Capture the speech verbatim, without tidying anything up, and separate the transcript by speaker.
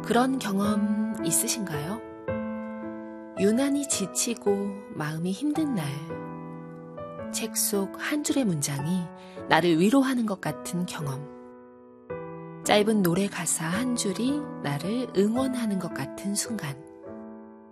Speaker 1: 그런 경험 있으신가요? 유난히 지치고 마음이 힘든 날, 책 속 한 줄의 문장이 나를 위로하는 것 같은 경험, 짧은 노래 가사 한 줄이 나를 응원하는 것 같은 순간,